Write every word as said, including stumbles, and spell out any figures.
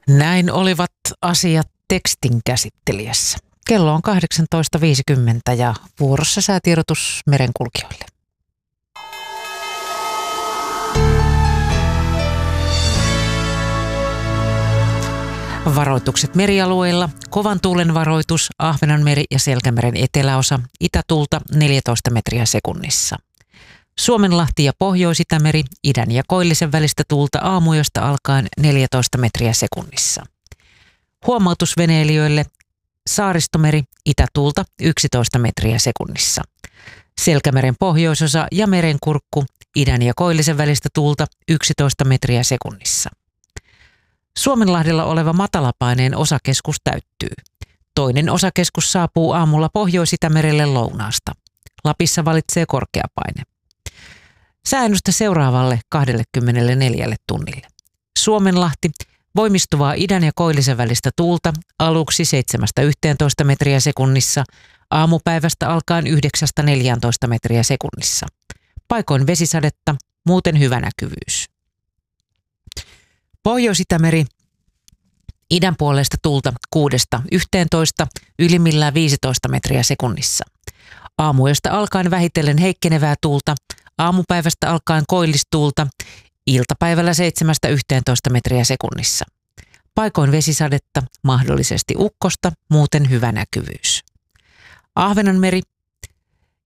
Näin olivat asiat tekstin käsittelijässä. Kello on kahdeksantoista viisikymmentä ja vuorossa säätiedotus merenkulkijoille. Varoitukset merialueilla. Kovan tuulen varoitus, Ahvenanmeri ja Selkämeren eteläosa, itätuulta neljätoista metriä sekunnissa. Suomenlahti ja Pohjois-Itämeri, idän ja koillisen välistä tuulta aamuyöstä alkaen neljätoista metriä sekunnissa. Huomautus veneilijöille, Saaristomeri, itätuulta yksitoista metriä sekunnissa. Selkämeren pohjoisosa ja merenkurkku, idän ja koillisen välistä tuulta yksitoista metriä sekunnissa. Suomenlahdella oleva matalapaineen osakeskus täyttyy. Toinen osakeskus saapuu aamulla Pohjois-Itämerelle lounaasta. Lapissa valitsee korkeapaine. Sääennuste seuraavalle kaksikymmentäneljä tunnille. Suomenlahti, voimistuvaa idän ja koillisen välistä tuulta, aluksi seitsemästä yhteentoista metriä sekunnissa, aamupäivästä alkaen yhdeksästä neljääntoista metriä sekunnissa. Paikoin vesisadetta, muuten hyvä näkyvyys. Pohjois-Itämeri, idän puolesta tuulta kuudesta yhteentoista, ylimmillään viisitoista metriä sekunnissa. Aamuyöstä alkaen vähitellen heikkenevää tuulta, aamupäivästä alkaen koillistuulta, iltapäivällä seitsemästä yhteentoista metriä sekunnissa. Paikoin vesisadetta, mahdollisesti ukkosta, muuten hyvä näkyvyys. Ahvenanmeri,